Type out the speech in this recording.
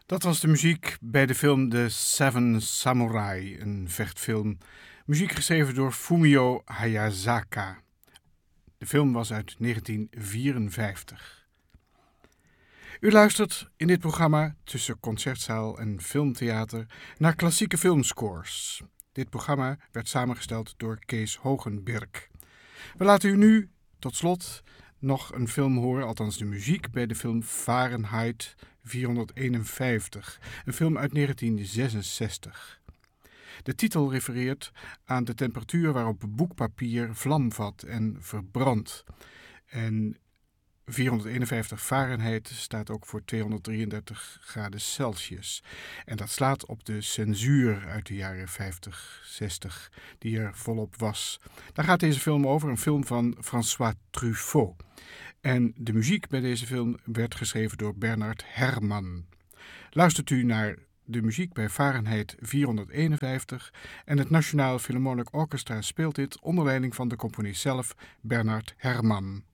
Dat was de muziek bij de film The Seven Samurai, een vechtfilm. Muziek geschreven door Fumio Hayasaka. De film was uit 1954. U luistert in dit programma tussen concertzaal en filmtheater naar klassieke filmscores. Dit programma werd samengesteld door Kees Hogenberg. We laten u nu, tot slot, nog een film horen, althans de muziek, bij de film Fahrenheit 451, een film uit 1966. De titel refereert aan de temperatuur waarop boekpapier vlam vat en verbrandt. En 451 Fahrenheit staat ook voor 233 graden Celsius. En dat slaat op de censuur uit de jaren 50, 60, die er volop was. Daar gaat deze film over, een film van François Truffaut. En de muziek bij deze film werd geschreven door Bernard Herrmann. Luistert u naar de muziek bij Fahrenheit 451 en het Nationaal Philharmonic Orchestra speelt dit onder leiding van de componist zelf, Bernard Herrmann.